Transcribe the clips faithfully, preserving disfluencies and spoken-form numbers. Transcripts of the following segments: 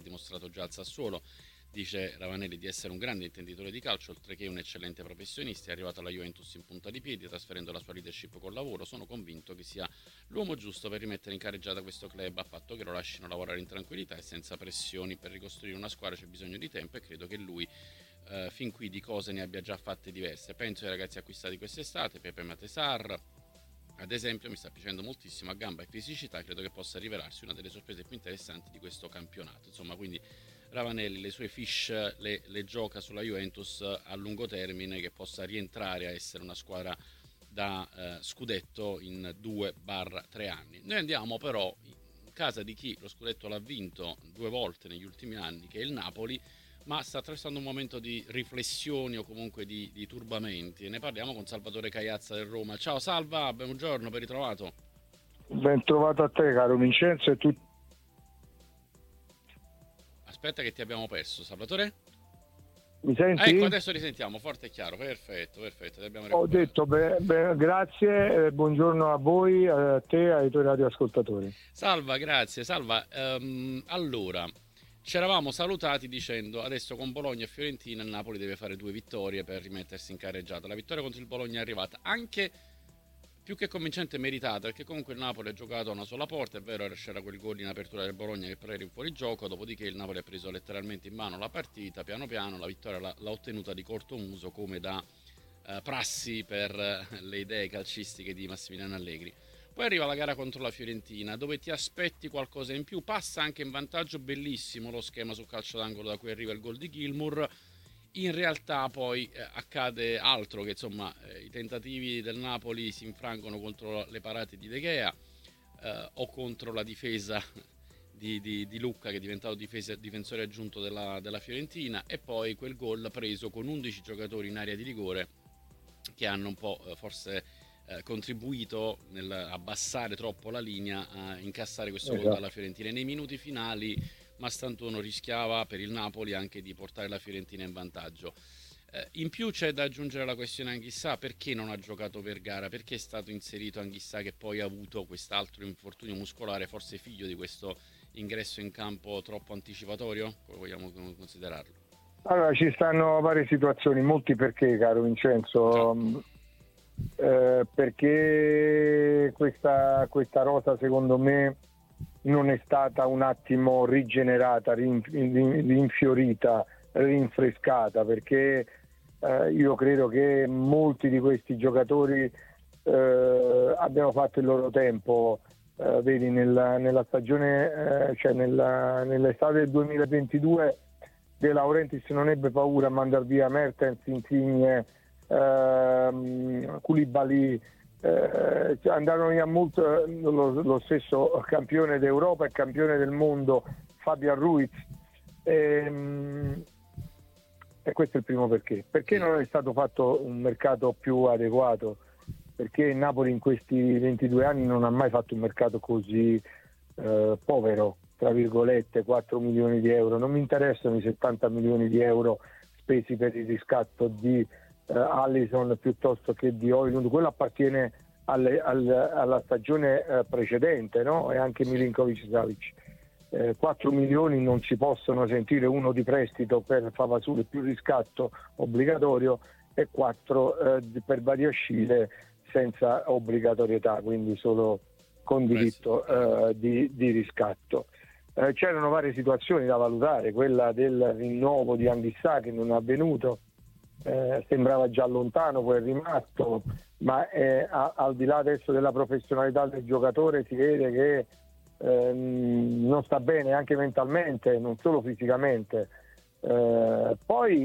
dimostrato già al Sassuolo. Dice Ravanelli di essere un grande intenditore di calcio, oltre che un eccellente professionista. È arrivato alla Juventus in punta di piedi, trasferendo la sua leadership col lavoro. Sono convinto che sia l'uomo giusto per rimettere in carreggiata questo club, a patto che lo lasciano lavorare in tranquillità e senza pressioni. Per ricostruire una squadra c'è bisogno di tempo e credo che lui eh, fin qui di cose ne abbia già fatte diverse. Penso ai ragazzi acquistati quest'estate, Pepe Matesar ad esempio, mi sta piacendo moltissimo a gamba e fisicità, credo che possa rivelarsi una delle sorprese più interessanti di questo campionato. Insomma, quindi Ravanelli le sue fish le, le gioca sulla Juventus a lungo termine, che possa rientrare a essere una squadra da eh, scudetto in due tre anni. Noi andiamo però in casa di chi lo scudetto l'ha vinto due volte negli ultimi anni, che è il Napoli, ma sta attraversando un momento di riflessioni o comunque di, di turbamenti, e ne parliamo con Salvatore Caiazza del Roma. Ciao Salva, buongiorno, ben ritrovato. Ben trovato a te, caro Vincenzo, e tutti. Aspetta che ti abbiamo perso, Salvatore. Mi senti? Ecco, adesso risentiamo forte e chiaro, perfetto, perfetto. Ti abbiamo Ho detto beh, beh, grazie, eh, buongiorno a voi, a te e ai tuoi radioascoltatori. Salva, grazie. Salva, um, allora, ci eravamo salutati dicendo adesso con Bologna e Fiorentina il Napoli deve fare due vittorie per rimettersi in carreggiata. La vittoria contro il Bologna è arrivata anche più che convincente e meritata, perché comunque il Napoli ha giocato a una sola porta. È vero, c'era quel gol in apertura del Bologna che però era in fuorigioco, dopodiché il Napoli ha preso letteralmente in mano la partita, piano piano la vittoria l'ha, l'ha ottenuta di cortomuso, come da eh, prassi per eh, le idee calcistiche di Massimiliano Allegri. Poi arriva la gara contro la Fiorentina, dove ti aspetti qualcosa in più, passa anche in vantaggio, bellissimo lo schema sul calcio d'angolo da cui arriva il gol di Gilmour. In realtà poi eh, accade altro, che insomma eh, i tentativi del Napoli si infrangono contro le parate di De Gea eh, o contro la difesa di, di, di Lucca, che è diventato difesa, difensore aggiunto della, della Fiorentina, e poi quel gol preso con undici giocatori in area di rigore che hanno un po' eh, forse eh, contribuito nel abbassare troppo la linea a incassare questo esatto. gol dalla Fiorentina. E nei minuti finali Mastantuono rischiava per il Napoli anche di portare la Fiorentina in vantaggio. Eh, in più c'è da aggiungere la questione Anghissà. Perché non ha giocato Vergara? Perché è stato inserito Anghissà, che poi ha avuto quest'altro infortunio muscolare, forse figlio di questo ingresso in campo troppo anticipatorio? Come vogliamo considerarlo? Allora, ci stanno varie situazioni, molti perché, caro Vincenzo. No. Eh, perché questa, questa rosa secondo me non è stata un attimo rigenerata, rinfiorita, rinfrescata, perché eh, io credo che molti di questi giocatori eh, abbiano fatto il loro tempo. Eh, vedi, nella, nella stagione, eh, cioè nella, nell'estate del duemilaventidue De Laurentiis non ebbe paura a mandar via Mertens, Insigne, ehm, Koulibaly. Eh, andarono via molto, lo, lo stesso campione d'Europa e campione del mondo Fabian Ruiz, e, e questo è il primo perché perché non è stato fatto un mercato più adeguato, perché Napoli in questi ventidue anni non ha mai fatto un mercato così eh, povero, tra virgolette, quattro milioni di euro. Non mi interessano i settanta milioni di euro spesi per il riscatto di Uh, Alisson piuttosto che di Højlund. Quello appartiene alle, al, alla stagione uh, precedente, no? E anche Milinkovic-Savic. Eh, quattro milioni non si possono sentire, uno di prestito per Favasule più riscatto obbligatorio e quattro uh, per Badiashile senza obbligatorietà, quindi solo con diritto uh, di, di riscatto. Uh, c'erano varie situazioni da valutare, quella del rinnovo di Anghissà che non è avvenuto. Eh, sembrava già lontano, poi è rimasto, ma eh, a, al di là adesso della professionalità del giocatore si vede che eh, non sta bene anche mentalmente, non solo fisicamente. Eh, poi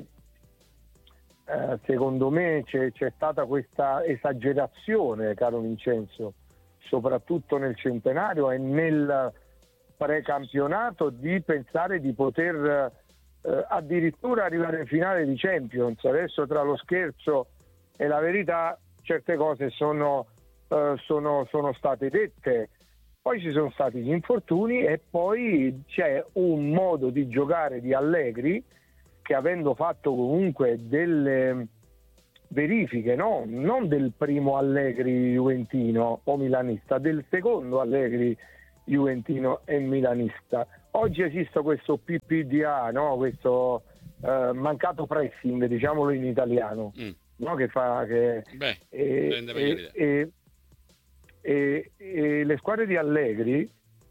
eh, secondo me c'è, c'è stata questa esagerazione, caro Vincenzo, soprattutto nel centenario e nel precampionato, di pensare di poter Uh, addirittura arrivare in finale di Champions. Adesso, tra lo scherzo e la verità, certe cose sono, uh, sono, sono state dette. Poi ci sono stati gli infortuni e poi c'è un modo di giocare di Allegri che, avendo fatto comunque delle verifiche, no? Non del primo Allegri juventino o milanista, del secondo Allegri juventino e milanista, oggi esiste questo P P D A, no? Questo eh, mancato pressing, diciamolo in italiano, mm. no? Che fa che Beh, e, e, e, e, e le squadre di Allegri,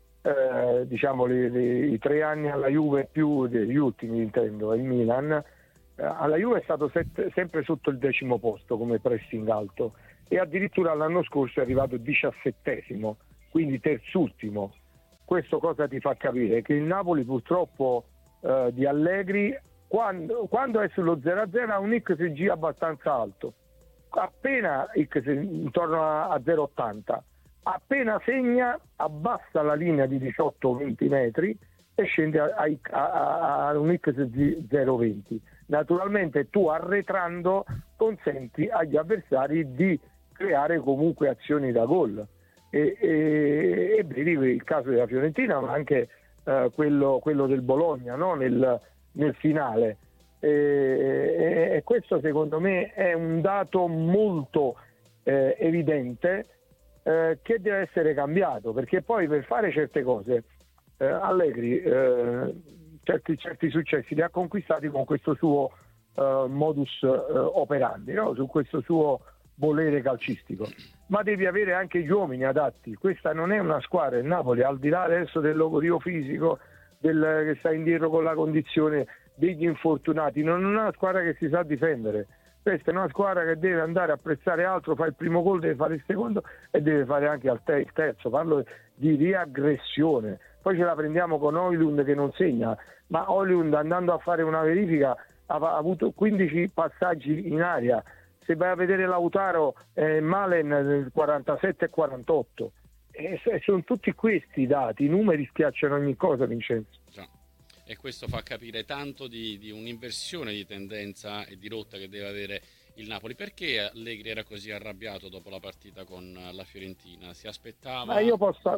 eh, diciamo le, le, i tre anni alla Juve più degli ultimi, intendo, il Milan, eh, alla Juve è stato set, sempre sotto il decimo posto come pressing alto, e addirittura l'anno scorso è arrivato diciassettesimo, quindi terzultimo. Questo cosa ti fa capire? Che il Napoli purtroppo eh, di Allegri, quando, quando è sullo zero a zero, ha un X G abbastanza alto, appena X, intorno a zero virgola ottanta, appena segna abbassa la linea di diciotto venti metri e scende a, a, a un X G zero virgola venti. Naturalmente tu, arretrando, consenti agli avversari di creare comunque azioni da gol, e, e, e vedi il caso della Fiorentina, ma anche eh, quello, quello del Bologna, no? nel, nel finale, e, e, e questo secondo me è un dato molto eh, evidente, eh, che deve essere cambiato, perché poi per fare certe cose eh, Allegri eh, certi, certi successi li ha conquistati con questo suo eh, modus eh, operandi, no? Su questo suo volere calcistico, ma devi avere anche gli uomini adatti. Questa non è una squadra, il Napoli, al di là adesso del logorio fisico, del, che sta indietro con la condizione degli infortunati, non è una squadra che si sa difendere. Questa è una squadra che deve andare a pressare altro, fa il primo gol, deve fare il secondo e deve fare anche il terzo. Parlo di riaggressione. Poi ce la prendiamo con Højlund che non segna, ma Højlund, andando a fare una verifica, ha avuto quindici passaggi in aria. Se vai a vedere Lautaro, eh, Malen nel quarantasette e quarantotto, e sono tutti questi dati, i numeri schiacciano ogni cosa, Vincenzo. Già. E questo fa capire tanto di, di un'inversione di tendenza e di rotta che deve avere il Napoli. Perché Allegri era così arrabbiato dopo la partita con la Fiorentina? Si aspettava... Ma io posso,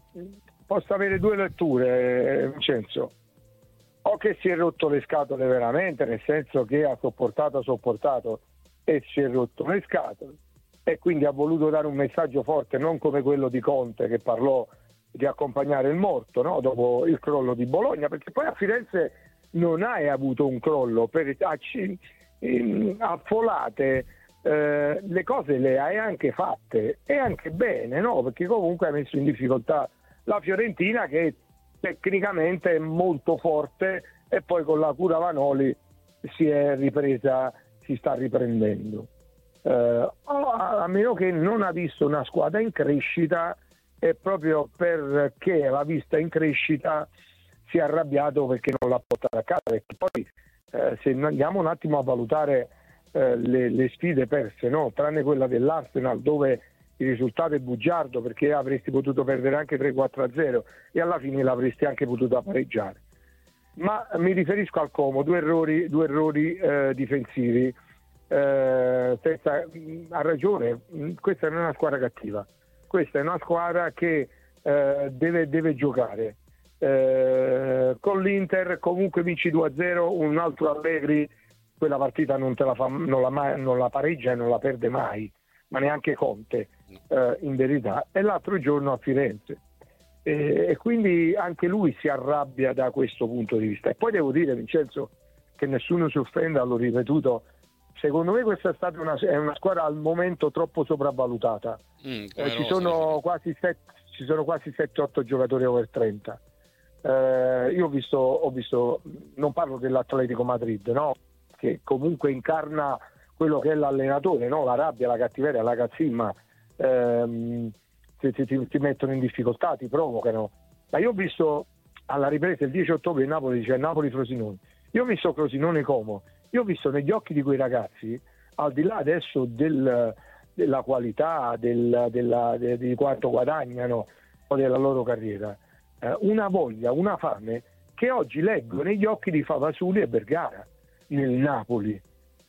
posso avere due letture, Vincenzo. O che si è rotto le scatole veramente, nel senso che ha sopportato, ha sopportato e si è rotto le scatole, e quindi ha voluto dare un messaggio forte, non come quello di Conte che parlò di accompagnare il morto, no? Dopo il crollo di Bologna, perché poi a Firenze non hai avuto un crollo, per, a, a Folate eh, le cose le hai anche fatte, e anche bene, no? Perché comunque hai messo in difficoltà la Fiorentina, che tecnicamente è molto forte, e poi con la cura Vanoli si è ripresa, si sta riprendendo, eh, a meno che non ha visto una squadra in crescita, e proprio perché l'ha vista in crescita si è arrabbiato perché non l'ha portata a casa. Perché poi eh, se andiamo un attimo a valutare eh, le, le sfide perse, no? Tranne quella dell'Arsenal, dove il risultato è bugiardo, perché avresti potuto perdere anche tre quattro a zero e alla fine l'avresti anche potuto pareggiare. Ma mi riferisco al Como, due errori, due errori eh, difensivi. Eh, senza, ha ragione, questa non è una squadra cattiva, questa è una squadra che eh, deve, deve giocare. Eh, con l'Inter comunque vinci due a zero, un altro Allegri quella partita non, te la fa, non, la mai, non la pareggia e non la perde mai, ma neanche Conte, eh, in verità. E l'altro giorno a Firenze. E, e quindi anche lui si arrabbia da questo punto di vista. E poi devo dire, Vincenzo, che nessuno si offenda, l'ho ripetuto, secondo me questa è stata una, è una squadra al momento troppo sopravvalutata. Mm, eh, ci, sono quasi set, ci sono quasi sette otto giocatori over trenta. Eh, io ho visto, ho visto, non parlo dell'Atletico Madrid, no? Che comunque incarna quello che è l'allenatore, no? La rabbia, la cattiveria, la cazzimma, ehm, ti, ti, ti mettono in difficoltà, ti provocano. Ma io ho visto alla ripresa il dieci ottobre in Napoli, dice Napoli-Frosinone, io ho visto Frosinone Como, io ho visto negli occhi di quei ragazzi, al di là adesso del, della qualità, del, della, de, di quanto guadagnano o della loro carriera, eh, una voglia, una fame che oggi leggo negli occhi di Favasuli e Vergara nel Napoli.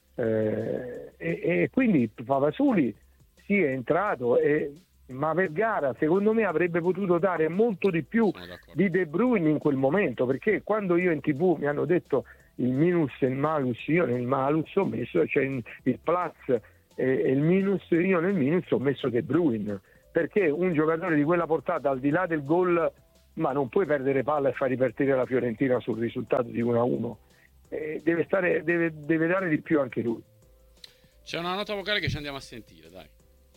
Eh, e, e quindi Favasuli sì, è entrato, e, ma Vergara secondo me avrebbe potuto dare molto di più di De Bruyne in quel momento, perché quando io in tv mi hanno detto il minus e il malus, io nel malus ho messo, cioè il plus e il minus, io nel minus ho messo De Bruyne, perché un giocatore di quella portata, al di là del gol ma non puoi perdere palla e far ripartire la Fiorentina sul risultato di uno a uno. Eh, deve, stare, deve, deve dare di più anche lui. C'è una nota vocale che ci andiamo a sentire, dai.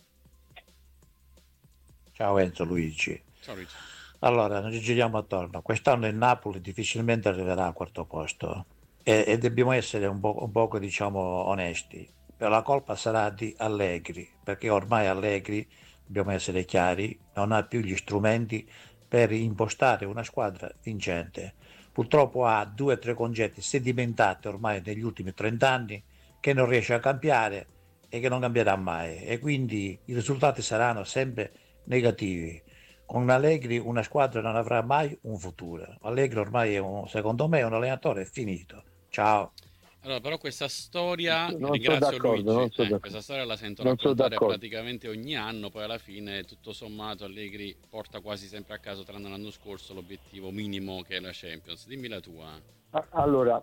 Ciao Enzo, Luigi. Ciao Luigi. Allora, non ci giriamo attorno. Quest'anno il Napoli difficilmente arriverà al quarto posto e, e dobbiamo essere un, po', un poco, diciamo, onesti. Però la colpa sarà di Allegri, perché ormai Allegri, dobbiamo essere chiari, non ha più gli strumenti per impostare una squadra vincente. Purtroppo ha due o tre concetti sedimentati ormai negli ultimi trenta anni che non riesce a cambiare e che non cambierà mai, e quindi i risultati saranno sempre negativi. Con Allegri una squadra non avrà mai un futuro. Allegri ormai è un, secondo me è un allenatore finito. Ciao. Allora, però questa storia, non ringrazio Luigi, non eh, questa storia la sento non raccontare praticamente ogni anno, poi alla fine tutto sommato Allegri porta quasi sempre a casa, tranne l'anno scorso, l'obiettivo minimo che è la Champions. Dimmi la tua. Allora,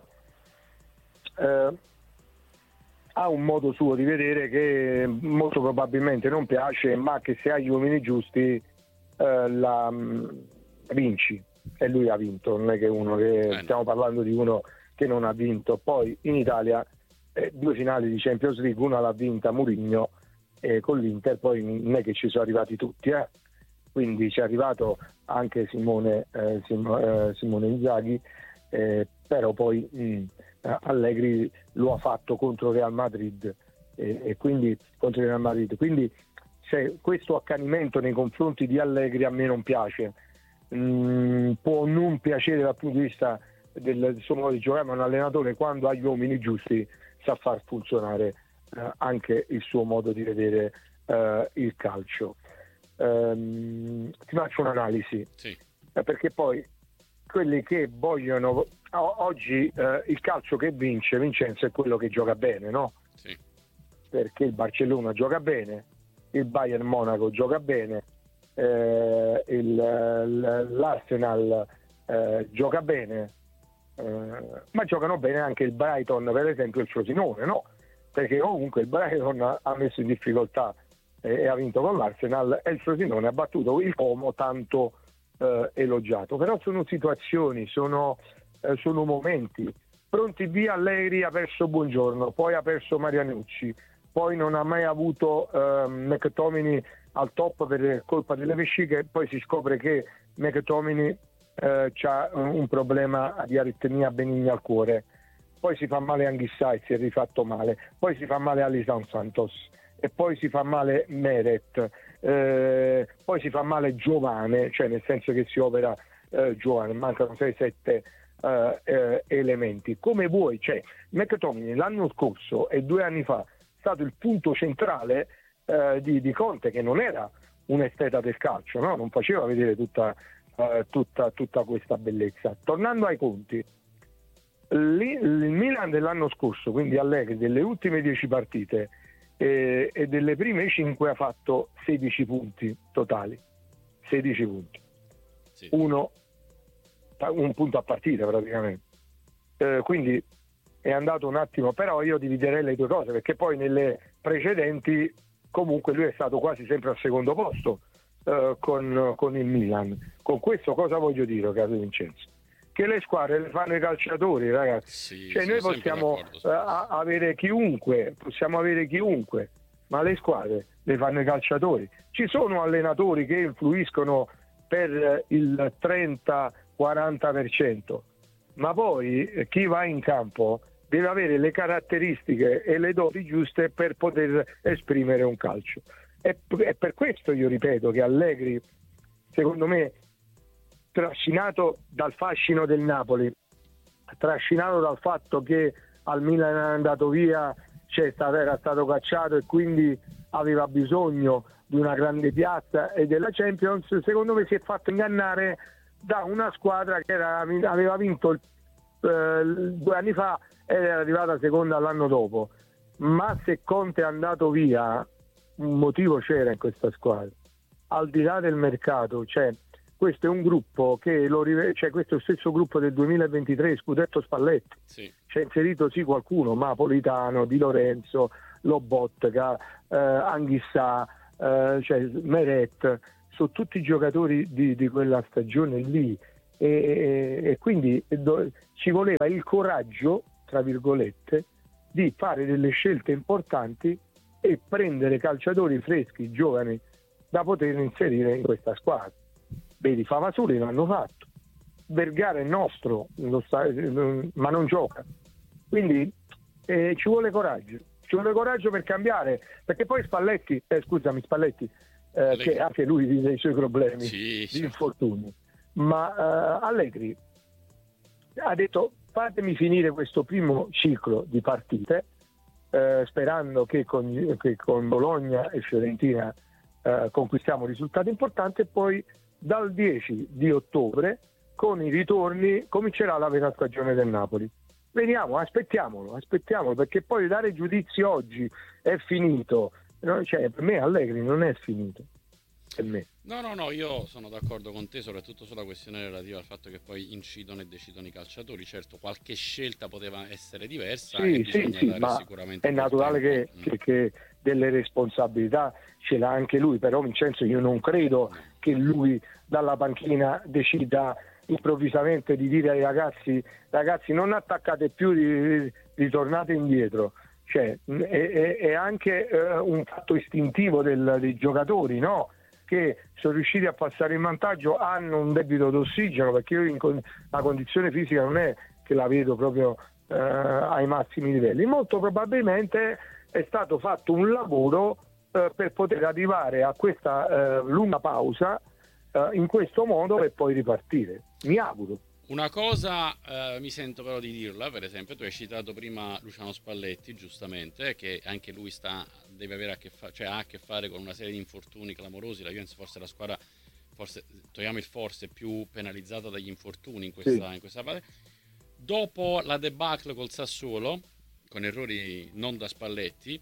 eh, ha un modo suo di vedere che molto probabilmente non piace, ma che se hai gli uomini giusti eh, la mh, vinci, e lui ha vinto, non è che uno che Bene. Stiamo parlando di uno che non ha vinto. Poi in Italia eh, due finali di Champions League, una l'ha vinta Mourinho eh, con l'Inter, poi non è che ci sono arrivati tutti, eh. Quindi ci è arrivato anche Simone, eh, Sim- eh, Simone Inzaghi, eh, però poi mh, Allegri lo ha fatto contro Real Madrid eh, e quindi contro Real Madrid, quindi se questo accanimento nei confronti di Allegri a me non piace. Mm, può non piacere dal punto di vista del, del suo modo di giocare, ma un allenatore quando ha gli uomini giusti sa far funzionare eh, anche il suo modo di vedere eh, il calcio. Um, ti faccio un'analisi, sì. eh, perché poi quelli che vogliono o- oggi eh, il calcio che vince, Vincenzo, è quello che gioca bene, no? Sì. Perché il Barcellona gioca bene, il Bayern Monaco gioca bene, eh, il, l'Arsenal eh, gioca bene, eh, ma giocano bene anche il Brighton, per esempio il Frosinone, no? Perché comunque il Brighton ha messo in difficoltà e ha vinto con l'Arsenal e il Frosinone ha battuto il Como tanto eh, elogiato. Però sono situazioni, sono, eh, sono momenti. Pronti via, Allegri ha perso Buongiorno, poi ha perso Marianucci, poi non ha mai avuto eh, McTominay al top per colpa delle vesciche, poi si scopre che McTominay eh, ha un problema di aritmia benigna al cuore, poi si fa male Anghissà e si è rifatto male, poi si fa male Alisson Santos e poi si fa male Meret, eh, poi si fa male Giovane, cioè nel senso che si opera eh, Giovane, mancano sei sette eh, eh, elementi. Come vuoi, cioè McTominay l'anno scorso e due anni fa è stato il punto centrale eh, di, di Conte, che non era un esteta del calcio, no? Non faceva vedere tutta, eh, tutta, tutta questa bellezza. Tornando ai conti, lì, il Milan dell'anno scorso, quindi Allegri, delle ultime dieci partite e, e delle prime cinque ha fatto sedici punti totali, sedici punti, Sì. uno un punto a partita praticamente, eh, quindi è andato un attimo, però io dividerei le due cose, perché poi nelle precedenti comunque lui è stato quasi sempre al secondo posto eh, con, con il Milan. Con questo cosa voglio dire, caro Vincenzo? Che le squadre le fanno i calciatori, ragazzi. Sì, cioè noi possiamo uh, avere chiunque, possiamo avere chiunque, ma le squadre le fanno i calciatori. Ci sono allenatori che influiscono per il trenta quaranta per cento, ma poi eh, chi va in campo deve avere le caratteristiche e le doti giuste per poter esprimere un calcio. E, e per questo io ripeto che Allegri, secondo me, trascinato dal fascino del Napoli, trascinato dal fatto che al Milan è andato via, cioè stato, era stato cacciato e quindi aveva bisogno di una grande piazza e della Champions, secondo me si è fatto ingannare da una squadra che era, aveva vinto eh, due anni fa ed era arrivata seconda l'anno dopo. Ma se Conte è andato via, un motivo c'era in questa squadra, al di là del mercato. Cioè questo è un gruppo che lo rive- cioè questo è lo stesso gruppo del duemilaventitré, scudetto Spalletti. Sì. C'è inserito sì qualcuno, ma Politano, Di Lorenzo, Lobotka, eh, Anghissà, eh, cioè Meret, su tutti i giocatori di, di quella stagione lì, e, e, e quindi do, ci voleva il coraggio, tra virgolette, di fare delle scelte importanti e prendere calciatori freschi, giovani, da poter inserire in questa squadra. Vedi, Favasoli l'hanno fatto, Vergara è nostro, lo sta, ma non gioca, quindi eh, ci vuole coraggio, ci vuole coraggio per cambiare, perché poi Spalletti, eh, scusami Spalletti, eh, che anche lui vive i suoi problemi sì, di infortuni, ma eh, Allegri ha detto fatemi finire questo primo ciclo di partite, eh, sperando che con, che con Bologna e Fiorentina eh, conquistiamo risultati importanti, e poi dal dieci di ottobre con i ritorni comincerà la vera stagione del Napoli. Vediamo, aspettiamolo, aspettiamolo, perché poi dare giudizi oggi è finito, no? Cioè, per me Allegri non è finito, per me. No, no, no, io sono d'accordo con te, soprattutto sulla questione relativa al fatto che poi incidono e decidono i calciatori. Certo, qualche scelta poteva essere diversa, sì, e sì, bisogna sì, dare ma sicuramente è naturale che, mm. che, che delle responsabilità ce l'ha anche lui, però Vincenzo io non credo no. che lui dalla panchina decida improvvisamente di dire ai ragazzi ragazzi non attaccate più, ritornate indietro, cioè è, è, è anche eh, un fatto istintivo del, dei giocatori, no? Che sono riusciti a passare in vantaggio, hanno un debito d'ossigeno, perché io in con, la condizione fisica non è che la vedo proprio eh, ai massimi livelli, molto probabilmente è stato fatto un lavoro eh, per poter arrivare a questa eh, lunga pausa eh, in questo modo e poi ripartire, mi auguro. Una cosa eh, mi sento però di dirla, per esempio tu hai citato prima Luciano Spalletti, giustamente, che anche lui sta, deve avere a che fare, cioè ha a che fare con una serie di infortuni clamorosi. La Juventus forse è la squadra, forse togliamo il forse, più penalizzata dagli infortuni in questa, sì. in questa fase. Dopo la debacle col Sassuolo, con errori non da Spalletti,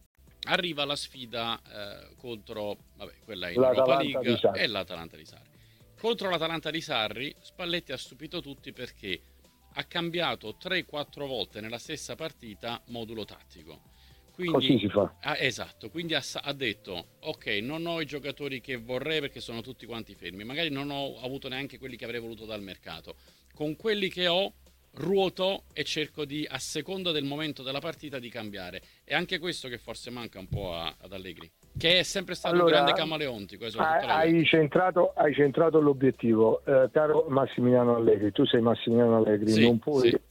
arriva la sfida eh, contro, vabbè, quella in Europa League e l'Atalanta di Sarri. Contro l'Atalanta di Sarri, Spalletti ha stupito tutti perché ha cambiato tre quattro volte nella stessa partita modulo tattico. Quindi, così si fa. Ah, esatto, quindi ha, ha detto, ok, non ho i giocatori che vorrei perché sono tutti quanti fermi, magari non ho avuto neanche quelli che avrei voluto dal mercato. Con quelli che ho, ruoto e cerco di, a seconda del momento della partita, di cambiare. E anche questo che forse manca un po' a, ad Allegri, che è sempre stato allora, un grande camaleontico. Hai, hai, centrato, hai centrato l'obiettivo, eh, caro Massimiliano Allegri, tu sei Massimiliano Allegri, sì, non puoi, sì.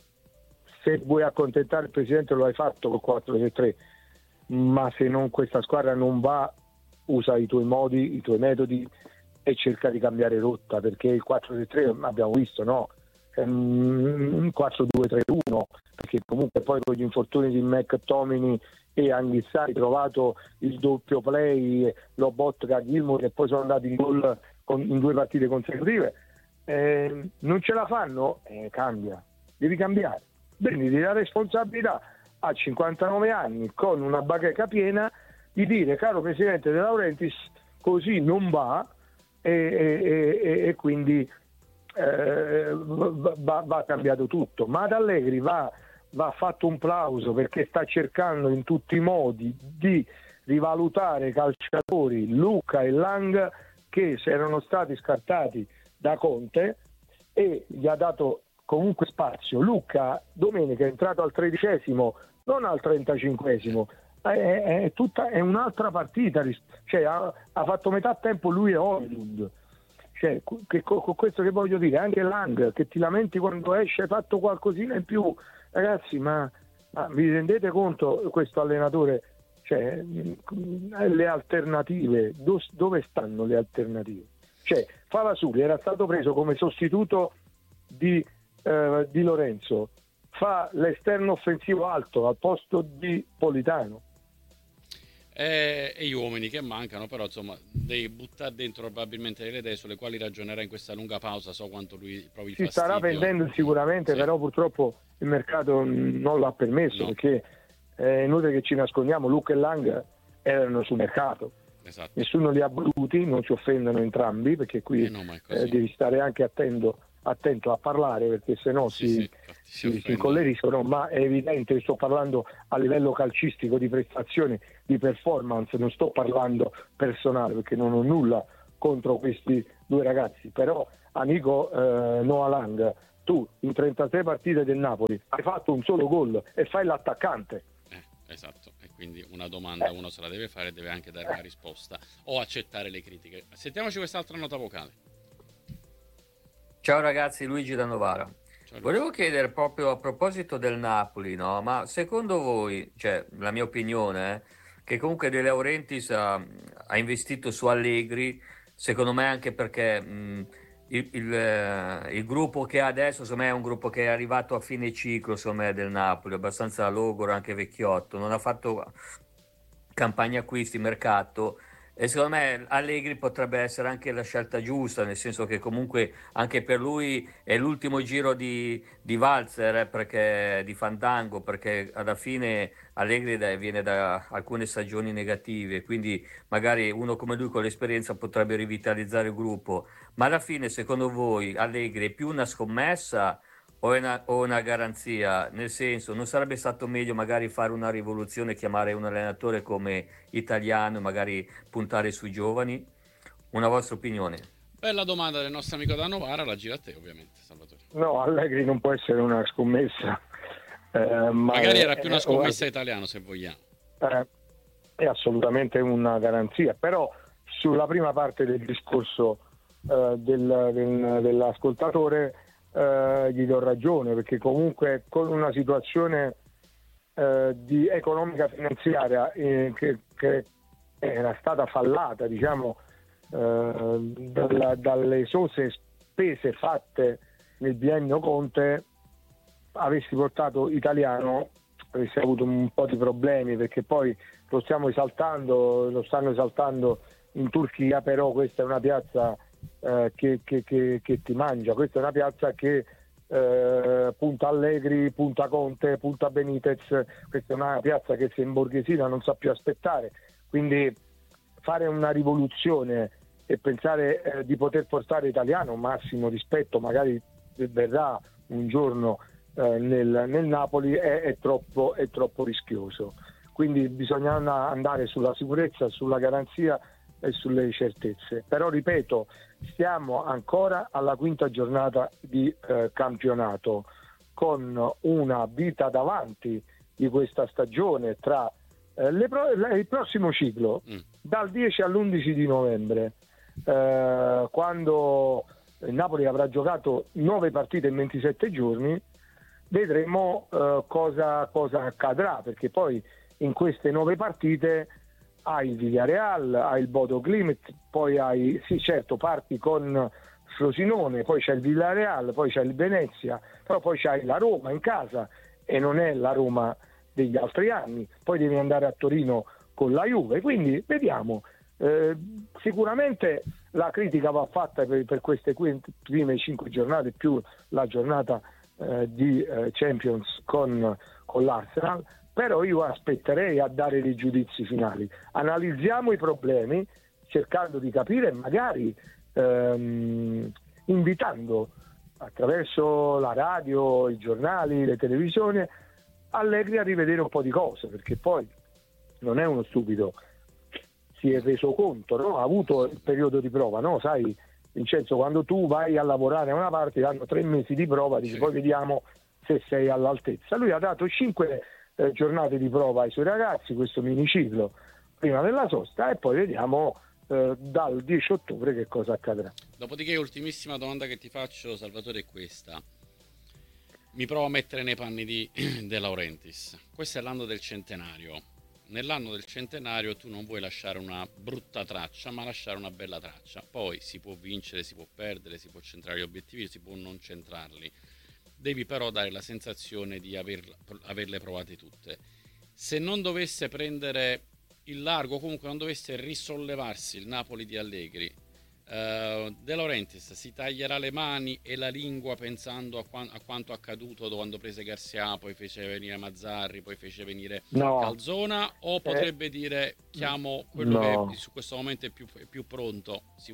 Se vuoi accontentare il presidente lo hai fatto col quattro tre tre, ma se non questa squadra non va, usa i tuoi modi, i tuoi metodi e cerca di cambiare rotta, perché il quattro tre tre abbiamo visto, no? È un quattro due tre uno, perché comunque poi con gli infortuni di McTominay e Anghissà hai trovato il doppio play, Lobotka, Gilmour, e poi sono andati in gol con, in due partite consecutive. Eh, non ce la fanno? Eh, cambia, devi cambiare, prenditi la responsabilità a cinquantanove anni con una bacheca piena di dire caro presidente De Laurentiis così non va, e, e, e, e quindi eh, va, va cambiato tutto. Ma ad Allegri va va fatto un plauso perché sta cercando in tutti i modi di rivalutare calciatori Luca e Lang che se erano stati scartati da Conte, e gli ha dato comunque spazio. Luca domenica è entrato al tredicesimo, non al trentacinquesimo, è, è, tutta, è un'altra partita, cioè ha, ha fatto metà tempo lui e Højlund. Cioè, che, con questo che voglio dire, anche Lang che ti lamenti quando esce hai fatto qualcosina in più. Ragazzi, ma, ma vi rendete conto questo allenatore? Cioè, le alternative, do, dove stanno le alternative? Cioè, Favasoli era stato preso come sostituto di, eh, di Lorenzo, fa l'esterno offensivo alto al posto di Politano. E, e gli uomini che mancano, però insomma devi buttare dentro probabilmente delle idee sulle quali ragionerà in questa lunga pausa. So quanto lui provi si fastidio. Starà vendendo sicuramente, sì. Però purtroppo il mercato non l'ha permesso, no. Perché è inutile che ci nascondiamo, Luca e Lang erano sul mercato, esatto. Nessuno li ha voluti, non si offendono entrambi, perché qui eh no, eh, devi stare anche attento attento a parlare, perché sennò sì, si, sì, si, si, si incolleriscono, ma è evidente che sto parlando a livello calcistico, di prestazione, di performance, non sto parlando personale, perché non ho nulla contro questi due ragazzi, però amico eh, Noah Lang, tu in trentasei partite del Napoli hai fatto un solo gol e fai l'attaccante. Eh, esatto, e quindi una domanda uno se la deve fare e deve anche dare una risposta o accettare le critiche. Sentiamoci quest'altra nota vocale. Ciao ragazzi, Luigi da Novara. Ciao, Luigi. Volevo chiedere proprio a proposito del Napoli, no? Ma secondo voi, cioè la mia opinione è che comunque De Laurentiis ha, ha investito su Allegri, secondo me anche perché mh, il, il, eh, il gruppo che ha adesso, secondo me, è un gruppo che è arrivato a fine ciclo, secondo me, del Napoli, abbastanza logoro, anche vecchiotto, non ha fatto campagna acquisti, mercato. E secondo me Allegri potrebbe essere anche la scelta giusta, nel senso che comunque anche per lui è l'ultimo giro di, di valzer, eh, perché, di fandango, perché alla fine Allegri da- viene da alcune stagioni negative, quindi magari uno come lui con l'esperienza potrebbe rivitalizzare il gruppo. Ma alla fine, secondo voi, Allegri è più una scommessa o è una, o una garanzia? Nel senso, non sarebbe stato meglio magari fare una rivoluzione e chiamare un allenatore come Italiano e magari puntare sui giovani? Una vostra opinione? Bella domanda del nostro amico da Novara, la gira a te ovviamente, Salvatore. No, Allegri non può essere una scommessa. eh, ma Magari è, era più una è- scommessa italiano, se vogliamo. eh, è assolutamente una garanzia, però sulla prima parte del discorso eh, del- del- dell'ascoltatore eh, gli do ragione, perché comunque con una situazione eh, di economica finanziaria eh, che, che era stata fallata, diciamo, eh, dalla- dalle esose spese fatte nel biennio Conte, avessi portato Italiano avresti avuto un po' di problemi, perché poi lo stiamo esaltando, lo stanno esaltando in Turchia, però questa è una piazza eh, che, che- che- che ti mangia, questa è una piazza che eh, punta Allegri, punta Conte, punta Benitez, questa è una piazza che si imborghesina, non sa più aspettare, quindi fare una rivoluzione e pensare eh, di poter portare Italiano, massimo rispetto, magari verrà un giorno eh, nel, nel Napoli, è, è troppo, è troppo rischioso. Quindi bisogna andare sulla sicurezza, sulla garanzia e sulle certezze. Però ripeto, siamo ancora alla quinta giornata di eh, campionato, con una vita davanti di questa stagione tra eh, le pro- il prossimo ciclo, Mm. dal dieci all'undici di novembre, eh, quando il Napoli avrà giocato nove partite in ventisette giorni, vedremo eh, cosa, cosa accadrà, perché poi in queste nove partite hai il Villarreal, hai il Bodo Glimt, poi hai, sì certo, parti con Frosinone, poi c'è il Villarreal, poi c'è il Venezia, però poi c'hai la Roma in casa e non è la Roma degli altri anni, poi devi andare a Torino con la Juve, quindi vediamo. Eh, sicuramente la critica va fatta per, per queste quint- prime cinque giornate più la giornata eh, di eh, Champions con, con l'Arsenal, però io aspetterei a dare dei giudizi finali. Analizziamo i problemi cercando di capire, magari ehm, invitando attraverso la radio, i giornali, le televisioni, Allegri a rivedere un po' di cose, perché poi non è uno stupido, si è reso conto, no? Ha avuto il periodo di prova, no? Sai, Vincenzo, quando tu vai a lavorare a una parte danno tre mesi di prova, dici, Sì. poi vediamo se sei all'altezza. Lui ha dato cinque eh, giornate di prova ai suoi ragazzi, questo miniciclo prima della sosta, e poi vediamo eh, dal dieci ottobre che cosa accadrà. Dopodiché, ultimissima domanda che ti faccio, Salvatore, è questa. Mi provo a mettere nei panni di De Laurentiis. Questo è l'anno del centenario. Nell'anno del centenario tu non vuoi lasciare una brutta traccia, ma lasciare una bella traccia. Poi si può vincere, si può perdere, si può centrare gli obiettivi, si può non centrarli. Devi però dare la sensazione di aver, averle provate tutte. Se non dovesse prendere il largo, comunque non dovesse risollevarsi il Napoli di Allegri, eh, De Laurentiis si taglierà le mani e la lingua pensando a, qua- a quanto accaduto quando prese Garcia, poi fece venire Mazzarri, poi fece venire No, Calzona, o potrebbe dire chiamo quello no. che su questo momento è più, è più pronto, si